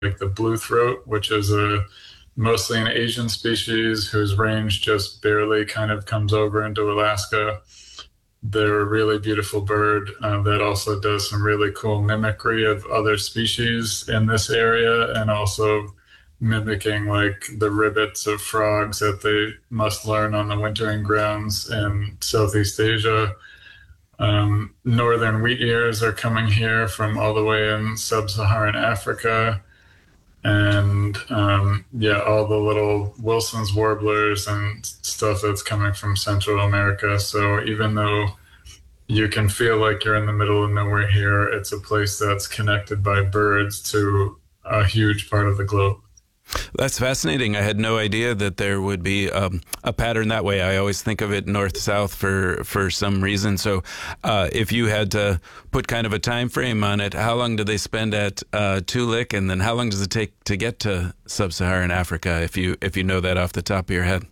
like the blue throat, which is a mostly an Asian species whose range just barely kind of comes over into Alaska. They're a really beautiful bird that also does some really cool mimicry of other species in this area and also mimicking like the ribbits of frogs that they must learn on the wintering grounds in Southeast Asia. Northern wheat ears are coming here from all the way in sub-Saharan Africa. And yeah, all the little Wilson's warblers and stuff that's coming from Central America. So even though you can feel like you're in the middle of nowhere here, it's a place that's connected by birds to a huge part of the globe. That's fascinating. I had no idea that there would be a pattern that way. I always think of it north-south for some reason. So if you had to put kind of a time frame on it, how long do they spend at Toolik, and then how long does it take to get to sub-Saharan Africa, if you know that off the top of your head?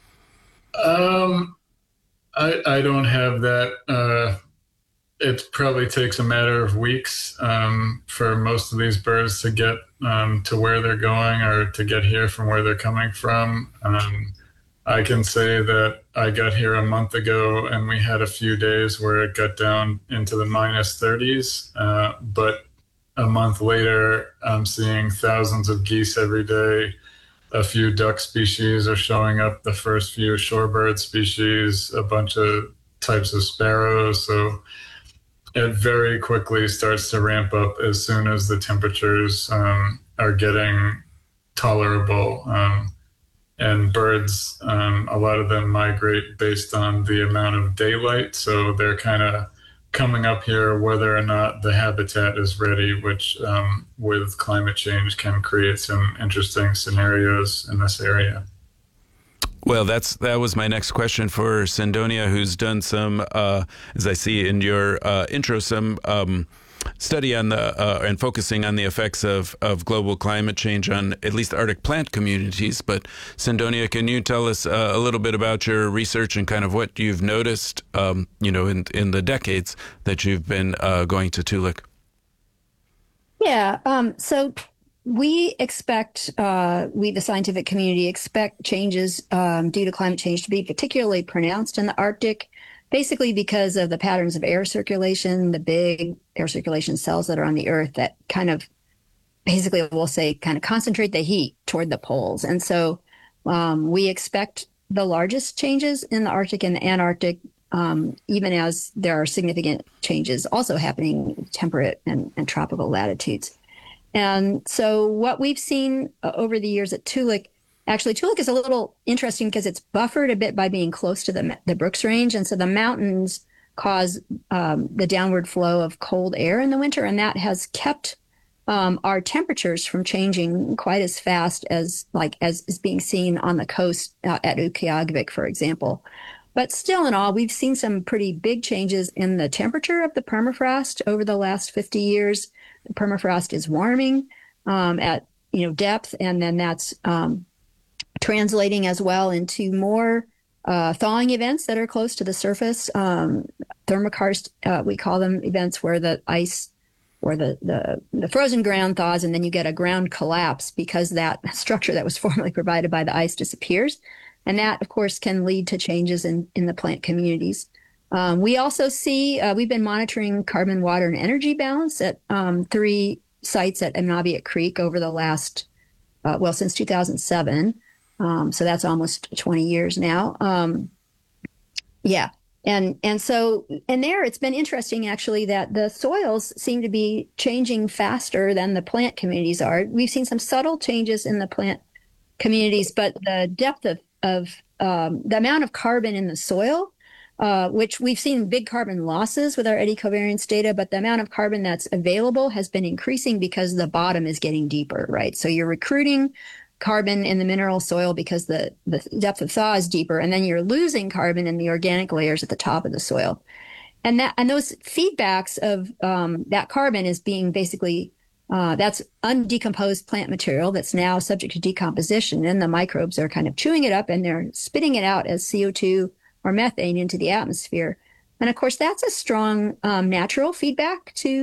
I don't have that. It probably takes a matter of weeks for most of these birds to get to where they're going or to get here from where they're coming from. I can say that I got here a month ago and we had a few days where it got down into the minus 30s. But a month later, I'm seeing thousands of geese every day. A few duck species are showing up, the first few shorebird species, a bunch of types of sparrows. So it very quickly starts to ramp up as soon as the temperatures are getting tolerable. And birds, a lot of them migrate based on the amount of daylight. So they're kind of coming up here whether or not the habitat is ready, which with climate change can create some interesting scenarios in this area. Well, that was my next question for Cydonia, who's done some, as I see in your intro, some study on the and focusing on the effects of global climate change on at least Arctic plant communities. But Cydonia, can you tell us a little bit about your research and kind of what you've noticed, in the decades that you've been going to Toolik? Yeah. So we expect, the scientific community expect changes due to climate change to be particularly pronounced in the Arctic, basically because of the patterns of air circulation, the big air circulation cells that are on the Earth that kind of basically, we'll say, kind of concentrate the heat toward the poles. And so we expect the largest changes in the Arctic and the Antarctic, even as there are significant changes also happening in temperate and tropical latitudes. And so what we've seen over the years at Toolik, actually, Toolik is a little interesting because it's buffered a bit by being close to the Brooks Range. And so the mountains cause the downward flow of cold air in the winter. And that has kept our temperatures from changing quite as fast as is being seen on the coast at Utqiagvik, for example. But still in all, we've seen some pretty big changes in the temperature of the permafrost over the last 50 years. The permafrost is warming at depth, and then that's translating as well into more thawing events that are close to the surface. Thermokarst, we call them, events where the ice or the frozen ground thaws, and then you get a ground collapse because that structure that was formerly provided by the ice disappears. And that, of course, can lead to changes in the plant communities. We also see, we've been monitoring carbon, water, and energy balance at 3 sites at Anaviat Creek over the last, since 2007. So that's almost 20 years now. Yeah. And so there, it's been interesting, actually, that the soils seem to be changing faster than the plant communities are. We've seen some subtle changes in the plant communities, but the depth of the amount of carbon in the soil, which we've seen big carbon losses with our eddy covariance data, but the amount of carbon that's available has been increasing because the bottom is getting deeper, right? So you're recruiting carbon in the mineral soil because the depth of thaw is deeper, and then you're losing carbon in the organic layers at the top of the soil. And those feedbacks of that carbon is being basically that's undecomposed plant material that's now subject to decomposition, and the microbes are kind of chewing it up and they're spitting it out as CO2 or methane into the atmosphere. And of course, that's a strong natural feedback to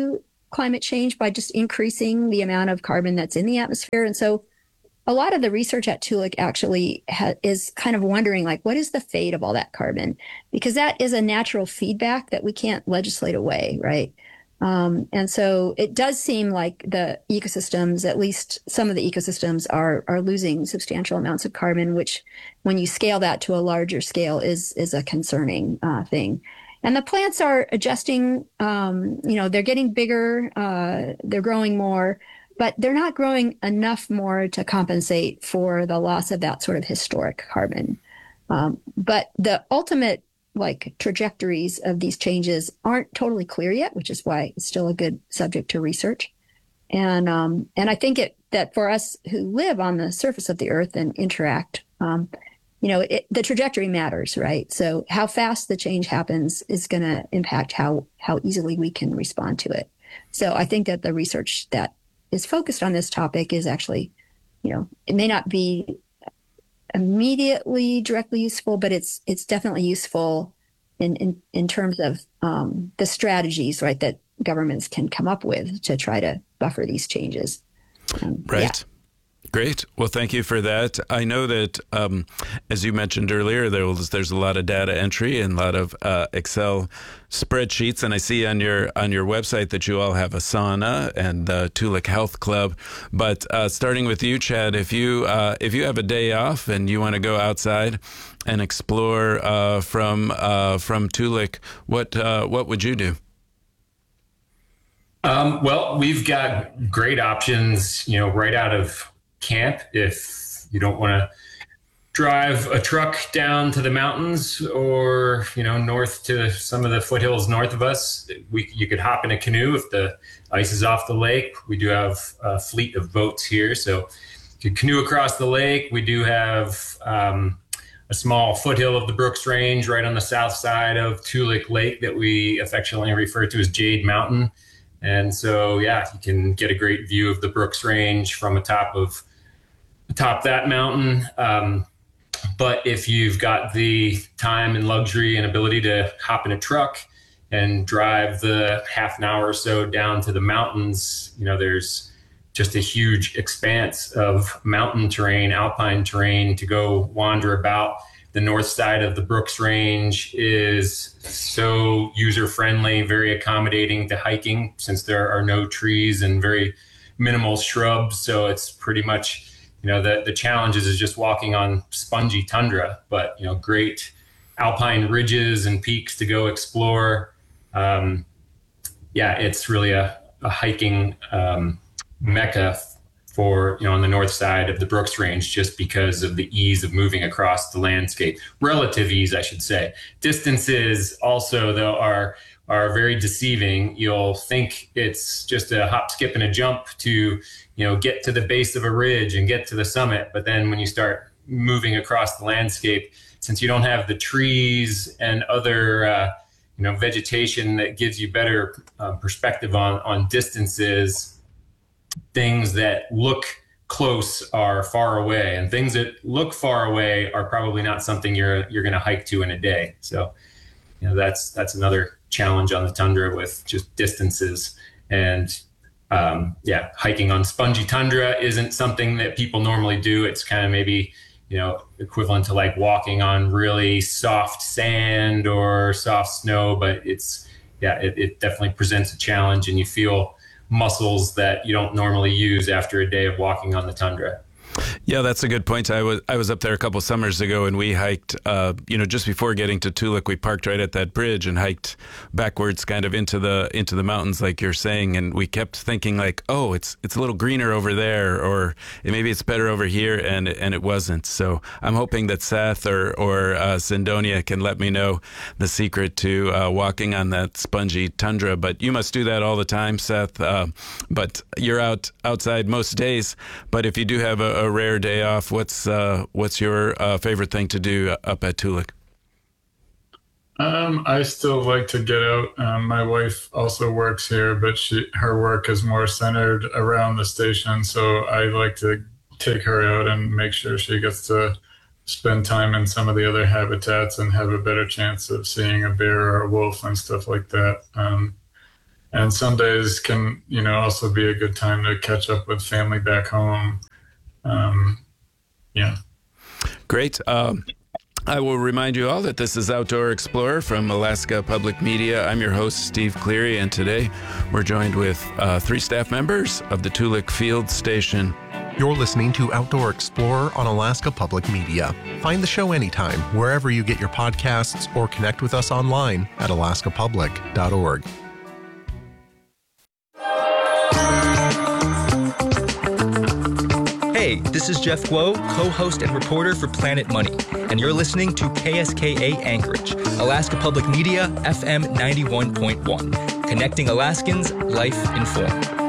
climate change by just increasing the amount of carbon that's in the atmosphere. And so a lot of the research at Toolik actually is kind of wondering, like, what is the fate of all that carbon? Because that is a natural feedback that we can't legislate away, right? And so it does seem like the ecosystems, at least some of the ecosystems, are losing substantial amounts of carbon, which, when you scale that to a larger scale, is a concerning thing. And the plants are adjusting. They're getting bigger, they're growing more, but they're not growing enough more to compensate for the loss of that sort of historic carbon. But the ultimate trajectories of these changes aren't totally clear yet, which is why it's still a good subject to research. And I think that for us who live on the surface of the earth and interact, the trajectory matters, right? So how fast the change happens is going to impact how easily we can respond to it. So I think that the research that is focused on this topic is actually, it may not be immediately directly useful, but it's definitely useful in terms of the strategies, right, that governments can come up with to try to buffer these changes. Right. Yeah. Great. Well, thank you for that. I know that, as you mentioned earlier, there's a lot of data entry and a lot of Excel spreadsheets, and I see on your website that you all have a sauna and the Toolik Health Club. But starting with you, Chad, if you have a day off and you want to go outside and explore from Toolik, what would you do? Well, we've got great options, right out of camp. If you don't want to drive a truck down to the mountains or, north to some of the foothills north of us, you could hop in a canoe if the ice is off the lake. We do have a fleet of boats here, so you could canoe across the lake. We do have a small foothill of the Brooks Range right on the south side of Toolik Lake that we affectionately refer to as Jade Mountain. And so, you can get a great view of the Brooks Range from atop that mountain. But if you've got the time and luxury and ability to hop in a truck and drive the half an hour or so down to the mountains, there's just a huge expanse of mountain terrain, alpine terrain to go wander about. The north side of the Brooks Range is so user-friendly, very accommodating to hiking, since there are no trees and very minimal shrubs. So it's pretty much, the challenges is just walking on spongy tundra, but, great alpine ridges and peaks to go explore. It's really a hiking mecca for, on the north side of the Brooks Range, just because of the ease of moving across the landscape. Relative ease, I should say. Distances also, though, are very deceiving. You'll think it's just a hop, skip, and a jump to, get to the base of a ridge and get to the summit. But then when you start moving across the landscape, since you don't have the trees and other, vegetation that gives you better perspective on distances, things that look close are far away, and things that look far away are probably not something you're going to hike to in a day. So, that's another challenge on the tundra with just distances. And hiking on spongy tundra isn't something that people normally do. It's kind of maybe, equivalent to like walking on really soft sand or soft snow, but it definitely presents a challenge, and you feel muscles that you don't normally use after a day of walking on the tundra. Yeah, that's a good point. I was up there a couple summers ago, and we hiked, just before getting to Toolik, we parked right at that bridge and hiked backwards kind of into the mountains, like you're saying. And we kept thinking like, oh, it's a little greener over there, or maybe it's better over here. And it wasn't. So I'm hoping that Seth or Cydonia can let me know the secret to walking on that spongy tundra. But you must do that all the time, Seth. But you're outside most days. But if you do have a rare day off, what's your favorite thing to do up at Toolik? I still like to get out. My wife also works here, but her work is more centered around the station, so I like to take her out and make sure she gets to spend time in some of the other habitats and have a better chance of seeing a bear or a wolf and stuff like that. And Sundays can, also be a good time to catch up with family back home. Yeah. Great. I will remind you all that this is Outdoor Explorer from Alaska Public Media. I'm your host, Steve Cleary, and today we're joined with 3 staff members of the Toolik Field Station. You're listening to Outdoor Explorer on Alaska Public Media. Find the show anytime, wherever you get your podcasts, or connect with us online at alaskapublic.org. Hey, this is Jeff Guo, co-host and reporter for Planet Money, and you're listening to KSKA Anchorage, Alaska Public Media, FM 91.1, connecting Alaskans, life informed.